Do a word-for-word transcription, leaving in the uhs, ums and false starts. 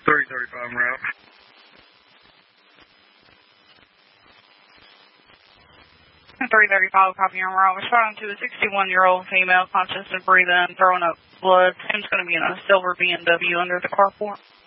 three thirty-five route. three thirty-five, copy on route. Responding to a sixty-one-year-old female, conscious of breathing, throwing up blood. Seems going to be in a silver B M W under the carport.